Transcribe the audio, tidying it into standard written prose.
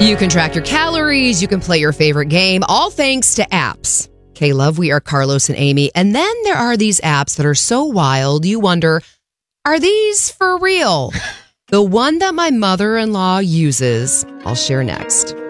You can track your calories. You can play your favorite game, all thanks to apps. K-Love, we are Carlos and Amy. And then there are these apps that are so wild, you wonder, are these for real? The one that my mother-in-law uses, I'll share next.